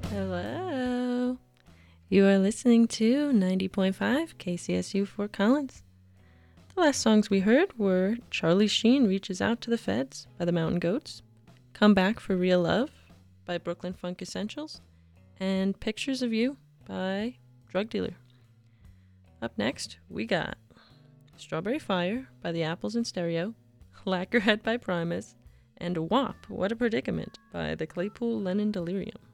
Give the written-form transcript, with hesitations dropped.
Hello. You are listening to 90.5 KCSU Fort Collins. The last songs we heard were Charlie Sheen Reaches Out to the Feds by the Mountain Goats, Come Back for Real Love by Brooklyn Funk Essentials, and Pictures of You by Drug Dealer. Up next, we got Strawberry Fire by the Apples in Stereo, Lacquerhead by Primus, and WAP, What a Predicament by the Claypool Lennon Delirium.